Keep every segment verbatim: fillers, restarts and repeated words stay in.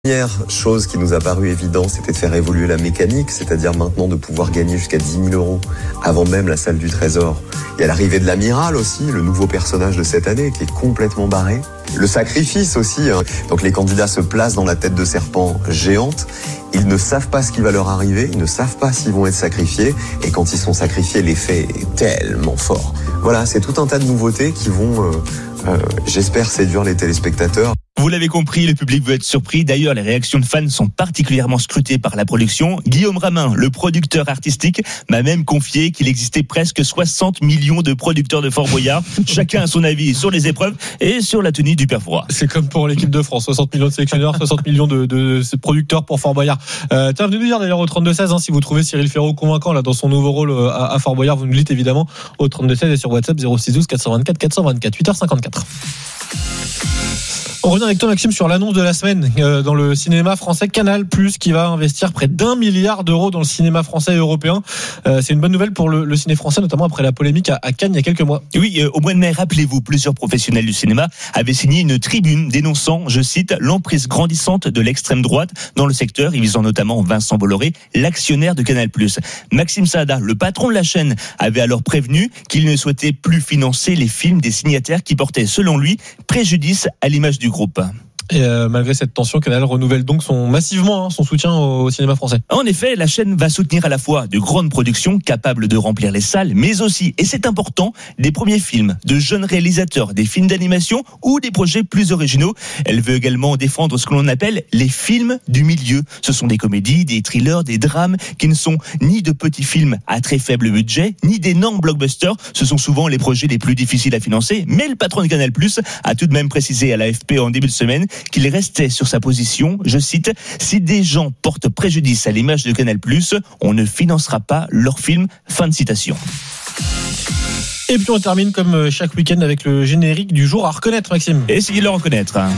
Première chose qui nous a paru évidente, c'était de faire évoluer la mécanique, c'est-à-dire maintenant de pouvoir gagner jusqu'à dix mille euros avant même la salle du trésor. Il y a l'arrivée de l'amiral aussi, le nouveau personnage de cette année qui est complètement barré. Le sacrifice aussi, hein. Donc les candidats se placent dans la tête de serpent géante. Ils ne savent pas ce qui va leur arriver, ils ne savent pas s'ils vont être sacrifiés. Et quand ils sont sacrifiés, l'effet est tellement fort. Voilà, c'est tout un tas de nouveautés qui vont, euh, euh, j'espère, séduire les téléspectateurs. Vous l'avez compris, le public veut être surpris. D'ailleurs, les réactions de fans sont particulièrement scrutées par la production. Guillaume Ramin, le producteur artistique, m'a même confié qu'il existait presque soixante millions de producteurs de Fort Boyard. Chacun a son avis sur les épreuves et sur la tenue du Père Fouras. C'est comme pour l'équipe de France, soixante millions de sélectionneurs, soixante millions de, de producteurs pour Fort Boyard. Euh, tiens, venez nous dire d'ailleurs au trente-deux seize, hein, si vous trouvez Cyril Ferraud convaincant là dans son nouveau rôle à, à Fort Boyard, vous nous le dites évidemment au trente-deux seize et sur WhatsApp zéro six douze quatre cent vingt-quatre quatre cent vingt-quatre, huit heures cinquante-quatre. On revient avec toi Maxime sur l'annonce de la semaine euh, dans le cinéma français, Canal+, qui va investir près d'un milliard d'euros dans le cinéma français et européen. Euh, c'est une bonne nouvelle pour le, le ciné français, notamment après la polémique à, à Cannes il y a quelques mois. Oui, euh, au mois de mai, rappelez-vous, plusieurs professionnels du cinéma avaient signé une tribune dénonçant, je cite, l'emprise grandissante de l'extrême droite dans le secteur, et visant notamment Vincent Bolloré, l'actionnaire de Canal+. Maxime Saada, le patron de la chaîne, avait alors prévenu qu'il ne souhaitait plus financer les films des signataires qui portaient, selon lui, préjudice à l'image du groupe. Et euh, malgré cette tension, Canal renouvelle donc son, massivement hein, son soutien au, au cinéma français. En effet, la chaîne va soutenir à la fois de grandes productions capables de remplir les salles, mais aussi, et c'est important, des premiers films, de jeunes réalisateurs, des films d'animation ou des projets plus originaux. Elle veut également défendre ce que l'on appelle les films du milieu. Ce sont des comédies, des thrillers, des drames qui ne sont ni de petits films à très faible budget, ni d'énormes blockbusters. Ce sont souvent les projets les plus difficiles à financer, mais le patron de Canal+ a tout de même précisé à l'A F P en début de semaine qu'il restait sur sa position, je cite, « Si des gens portent préjudice à l'image de Canal+, on ne financera pas leurs films ». Fin de citation. Et puis on termine comme chaque week-end avec le générique du jour à reconnaître, Maxime. Essayez de le reconnaître. Ah,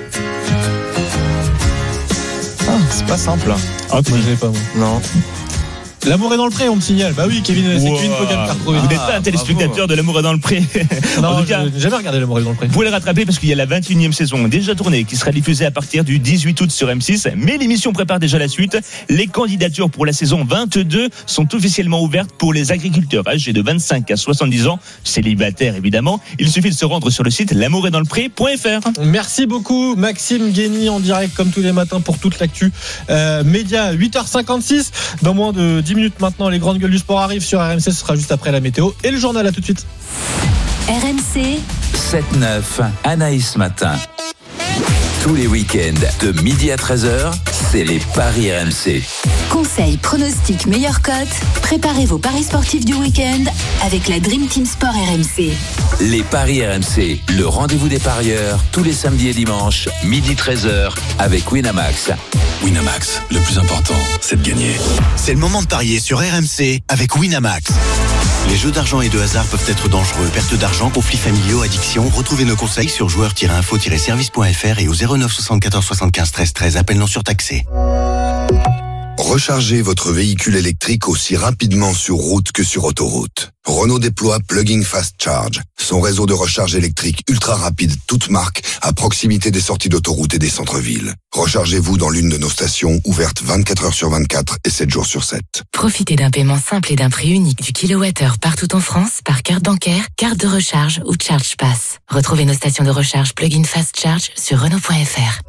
c'est pas simple. Ah, moi je l'ai pas, moi. Non. L'amour est dans le pré, on me signale. Bah oui, Kevin, c'est wow. Kevin Pogan qui a retrouvé. Vous n'êtes pas un téléspectateur bravo. de L'amour est dans le pré. Non, en tout cas, j'ai jamais regardé L'amour est dans le pré. Vous pouvez le rattraper parce qu'il y a la vingt et unième saison déjà tournée qui sera diffusée à partir du dix-huit août sur M six. Mais l'émission prépare déjà la suite. Les candidatures pour la saison vingt-deux sont officiellement ouvertes pour les agriculteurs âgés de vingt-cinq à soixante-dix ans, célibataires évidemment. Il suffit de se rendre sur le site l'amour est dans le pré point f r. Merci beaucoup Maxime Guény en direct comme tous les matins pour toute l'actu euh, média. Huit heures cinquante-six, dans moins de dix minutes maintenant, les grandes gueules du sport arrivent sur R M C. Ce sera juste après la météo et le journal. À tout de suite. R M C sept neuf, Anaïs Matin. Tous les week-ends de midi à treize heures, c'est les paris R M C. Conseils, pronostics, meilleures cotes. Préparez vos paris sportifs du week-end avec la Dream Team Sport R M C. Les paris R M C, le rendez-vous des parieurs, tous les samedis et dimanches, midi treize heures, avec Winamax. Winamax, le plus important, c'est de gagner. C'est le moment de parier sur R M C avec Winamax. Les jeux d'argent et de hasard peuvent être dangereux. Perte d'argent, conflits familiaux, addiction. Retrouvez nos conseils sur joueurs tiret info tiret service point f r et au zéro neuf soixante-quatorze soixante-quinze treize treize. Appel non surtaxé. Rechargez votre véhicule électrique aussi rapidement sur route que sur autoroute. Renault déploie Plug-in Fast Charge, son réseau de recharge électrique ultra rapide, toute marque, à proximité des sorties d'autoroute et des centres-villes. Rechargez-vous dans l'une de nos stations, ouvertes vingt-quatre heures sur vingt-quatre et sept jours sur sept. Profitez d'un paiement simple et d'un prix unique du kilowattheure partout en France par carte bancaire, carte de recharge ou Charge Pass. Retrouvez nos stations de recharge Plug-in Fast Charge sur Renault point f r.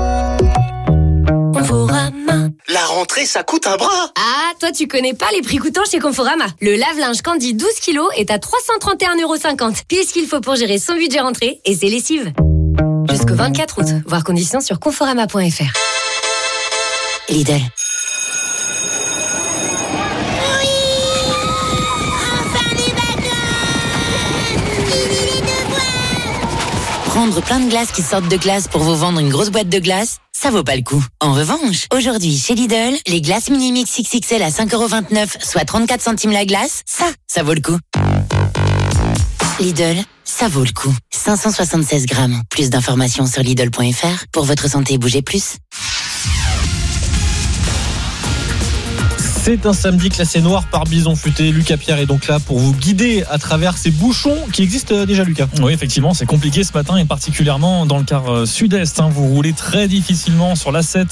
Conforama. La rentrée, ça coûte un bras. Ah, toi, tu connais pas les prix coûtants chez Conforama. Le lave-linge Candy douze kilos est à trois cent trente et un euros cinquante. Pile ce qu'il faut pour gérer son budget rentrée et ses lessives. Jusqu'au vingt-quatre août. Voir conditions sur conforama point f r. Lidl. Prendre plein de glaces qui sortent de glace pour vous vendre une grosse boîte de glace, ça vaut pas le coup. En revanche, aujourd'hui, chez Lidl, les glaces Mini-Mix X X L à cinq euros vingt-neuf, soit trente-quatre centimes la glace, ça, ça vaut le coup. Lidl, ça vaut le coup. cinq cent soixante-seize grammes. Plus d'informations sur Lidl point f r. Pour votre santé, bougez plus. C'est un samedi classé noir par Bison Futé. Lucas Pierre est donc là pour vous guider à travers ces bouchons qui existent déjà, Lucas. Oui, effectivement, c'est compliqué ce matin et particulièrement dans le quart sud-est. Vous roulez très difficilement sur l'A sept